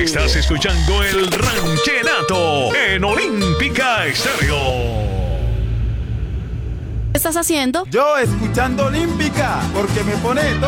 Estás escuchando el Ranchenato en Olímpica Estéreo. ¿Qué estás haciendo? Yo escuchando Olímpica, porque me pone